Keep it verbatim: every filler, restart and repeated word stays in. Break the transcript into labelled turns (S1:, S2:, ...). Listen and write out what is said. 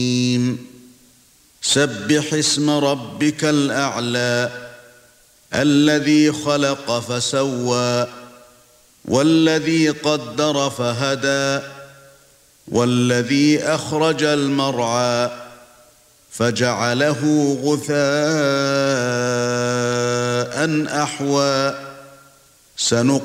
S1: سبح اسم ربك الأعلى الذي خلق فسوى والذي قدر فهدى والذي أخرج المرعى فجعله غثاء أحوى.